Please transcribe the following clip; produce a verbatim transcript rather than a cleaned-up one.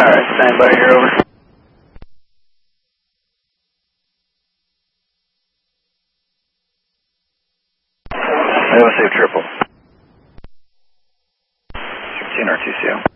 Alright, stand by here, over. I have a safe triple. sixteen R T C O.